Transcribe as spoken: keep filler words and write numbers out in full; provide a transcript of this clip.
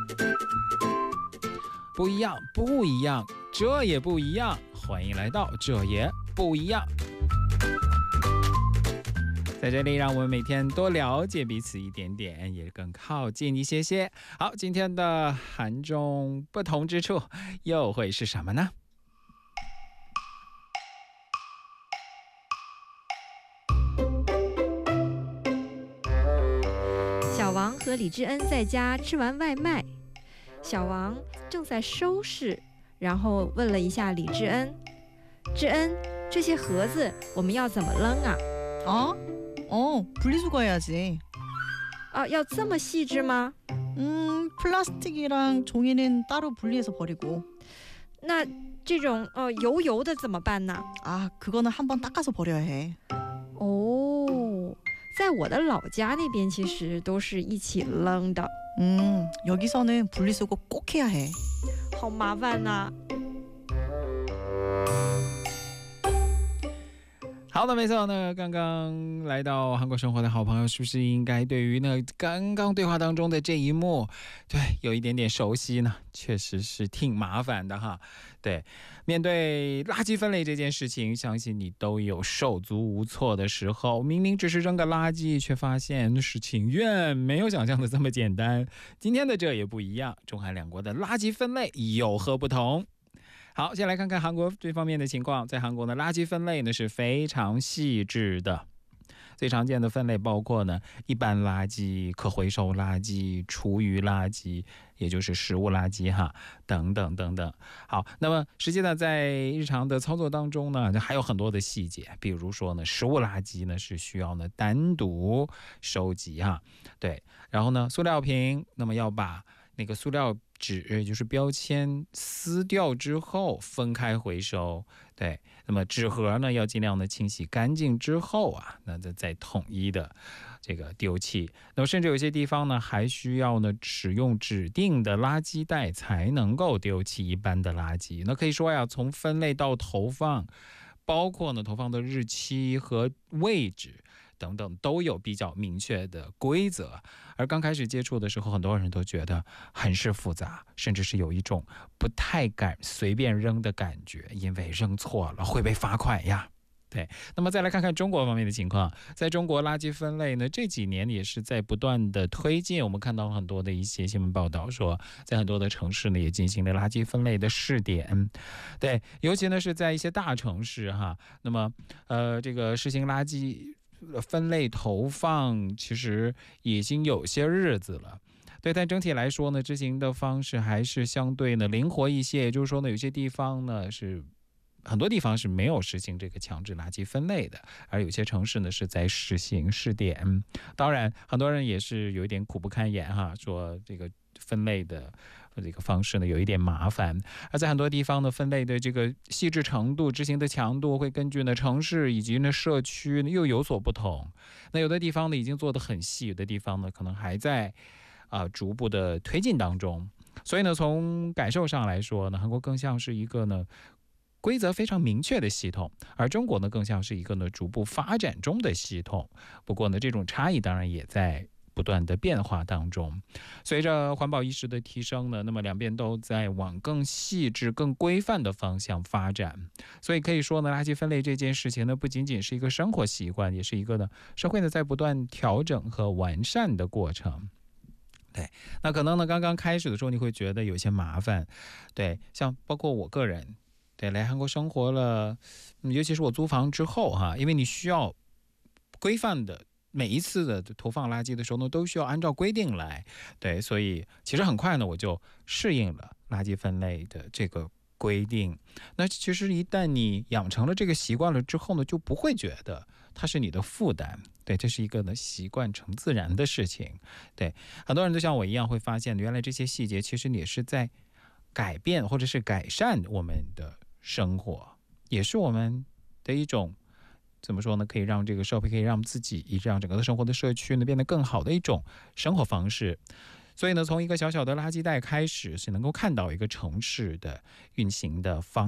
不一样，不一样，这也不一样。欢迎来到这也不一样。在这里，让我们每天多了解彼此一点点，也更靠近一些些。好，今天的韩中不同之处又会是什么呢？ 小王和李智恩在家吃完外卖，小王正在收拾，然后问了一下李智恩：“智恩，这些盒子我们要怎么扔啊？” 哦，哦，분리수거해야지。 啊，要这么细致吗？ 음, 플라스틱이랑 종이는 따로 분리해서 버리고. 那这种呃油油的怎么办呢？ 아, 그거는 한번 닦아서 버려야 해. 哦，在我的老家那边其实都是一起扔的。 음, 여기서는 분리수거 꼭 해야 해. 好麻烦呐。 好的，没错。那刚刚来到韩国生活的好朋友，是不是应该对于那刚刚对话当中的这一幕，对，有一点点熟悉呢？确实是挺麻烦的哈。对，面对垃圾分类这件事情，相信你都有手足无措的时候。明明只是扔个垃圾，却发现事情远没有想象的这么简单。今天的这也不一样，中韩两国的垃圾分类有何不同？好，先来看看韩国这方面的情况。在韩国呢，垃圾分类呢是非常细致的。最常见的分类包括呢一般垃圾、可回收垃圾、厨余垃圾，也就是食物垃圾哈，等等等等。好，那么实际呢，在日常的操作当中呢，还有很多的细节，比如说呢，食物垃圾呢是需要呢单独收集哈，对，然后呢，塑料瓶，那么要把那个塑料纸，也就是标签撕掉之后分开回收，对，那么纸盒呢要尽量的清洗干净之后啊，那再统一的这个丢弃。那么甚至有些地方呢还需要呢使用指定的垃圾袋才能够丢弃一般的垃圾。那可以说呀，从分类到投放，包括呢投放的日期和位置等等都有比较明确的规则。而刚开始接触的时候，很多人都觉得很是复杂，甚至是有一种不太敢随便扔的感觉，因为扔错了会被罚款呀。对，那么再来看看中国方面的情况。在中国垃圾分类呢，这几年也是在不断的推进。我们看到很多的一些新闻报道说，在很多的城市呢也进行了垃圾分类的试点。对，尤其呢是在一些大城市哈，那么呃这个实行垃圾分类投放其实已经有些日子了。对，但整体来说呢，执行的方式还是相对呢灵活一些。也就是说呢，有些地方呢是很多地方是没有实行这个强制垃圾分类的，而有些城市呢是在实行试点。当然，很多人也是有一点苦不堪言哈，说这个分类的这个方式呢有一点麻烦，而在很多地方呢，分类的这个细致程度、执行的强度会根据呢城市以及呢社区呢又有所不同。那有的地方呢已经做得很细，有的地方呢可能还在啊、呃、逐步的推进当中。所以呢，从感受上来说呢，韩国更像是一个呢规则非常明确的系统，而中国呢更像是一个呢逐步发展中的系统。不过呢，这种差异当然也在不断的变化当中。随着环保意识的提升呢，那么两边都在往更细致、更规范的方向发展。所以可以说呢，垃圾分类这件事情呢，不仅仅是一个生活习惯，也是一个呢社会呢在不断调整和完善的过程。对，那可能呢刚刚开始的时候你会觉得有些麻烦，对，像包括我个人。对，来韩国生活了，尤其是我租房之后哈，因为你需要规范的每一次的投放垃圾的时候呢，都需要按照规定来。对，所以其实很快呢，我就适应了垃圾分类的这个规定。那其实一旦你养成了这个习惯了之后呢，就不会觉得它是你的负担。对，这是一个呢习惯成自然的事情。对，很多人都像我一样会发现，原来这些细节其实也是在改变或者是改善我们的生活，也是我们的一种怎么说呢？可以让这个社会，可以让自己，以让整个的生活的社区呢变得更好的一种生活方式。所以呢，从一个小小的垃圾袋开始，是能够看到一个城市的运行的方